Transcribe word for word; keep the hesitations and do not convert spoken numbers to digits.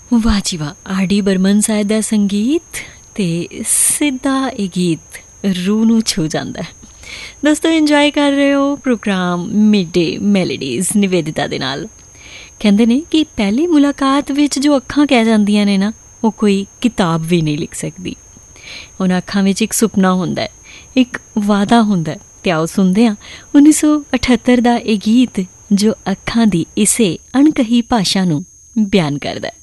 ਵਾਹ ਜੀ ਵਾਹ, ਆਰ ਡੀ ਬਰਮਨ ਸਾਹਿਬ ਦਾ ਸੰਗੀਤ ਅਤੇ ਸਿੱਧਾ ਇਹ ਗੀਤ ਰੂਹ ਨੂੰ ਛੂਹ ਜਾਂਦਾ ਹੈ। ਦੋਸਤੋ, ਇੰਜੋਏ ਕਰ ਰਹੇ ਹੋ programme mid day melodies Nivedita ਦੇ ਨਾਲ। ਕਹਿੰਦੇ ਨੇ ਕਿ ਪਹਿਲੀ ਮੁਲਾਕਾਤ ਵਿੱਚ ਜੋ ਅੱਖਾਂ ਕਹਿ ਜਾਂਦੀਆਂ ਨੇ ਨਾ, ਉਹ ਕੋਈ ਕਿਤਾਬ ਵੀ ਨਹੀਂ ਲਿਖ ਸਕਦੀ। ਉਹਨਾਂ ਅੱਖਾਂ ਵਿੱਚ ਇੱਕ ਸੁਪਨਾ ਹੁੰਦਾ ਹੈ, ਇੱਕ ਵਾਅਦਾ ਹੁੰਦਾ। ਅਤੇ ਆਓ ਸੁਣਦੇ ਹਾਂ ਉੱਨੀ ਸੌ ਅਠੱਤਰ ਦਾ ਇਹ ਗੀਤ ਜੋ ਅੱਖਾਂ ਦੀ ਇਸੇ ਅਣਕਹੀ ਭਾਸ਼ਾ ਨੂੰ ਬਿਆਨ ਕਰਦਾ।